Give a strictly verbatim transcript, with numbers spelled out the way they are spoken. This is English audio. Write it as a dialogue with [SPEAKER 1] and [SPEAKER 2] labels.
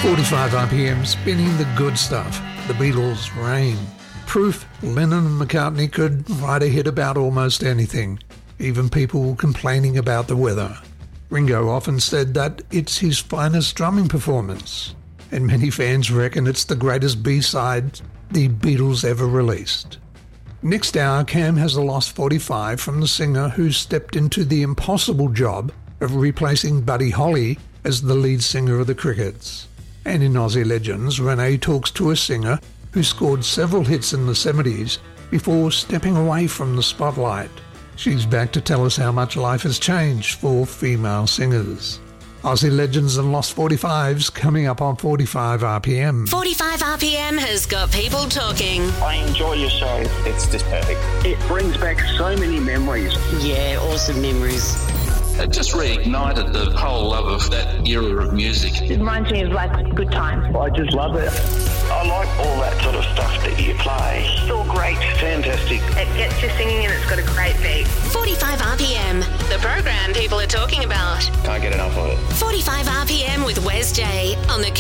[SPEAKER 1] forty-five R P M, spinning the good stuff. The Beatles' Rain. Proof Lennon and McCartney could write a hit about almost anything, even people complaining about the weather. Ringo often said that it's his finest drumming performance, and many fans reckon it's the greatest B-side the Beatles ever released. Next hour, Cam has a Lost forty-five from the singer who stepped into the impossible job of replacing Buddy Holly as the lead singer of the Crickets. And in Aussie Legends, Renee talks to a singer who scored several hits in the seventies before stepping away from the spotlight. She's back to tell us how much life has changed for female singers. Aussie Legends and Lost forty-fives coming up on forty-five R P M.
[SPEAKER 2] forty-five R P M has got people talking.
[SPEAKER 3] I enjoy your show.
[SPEAKER 4] It's just perfect.
[SPEAKER 3] It brings back so many memories.
[SPEAKER 5] Yeah, awesome memories.
[SPEAKER 6] It just reignited the whole love of that era of music.
[SPEAKER 7] It reminds me of like good times.
[SPEAKER 3] I just love it. I like all that sort of stuff that you play.
[SPEAKER 7] It's all great.
[SPEAKER 3] Fantastic.
[SPEAKER 7] It gets you singing and it's got a great beat.
[SPEAKER 2] forty-five R P M, the program people are talking about.
[SPEAKER 4] Can't get enough of it.
[SPEAKER 2] forty-five R P M with Wes J on the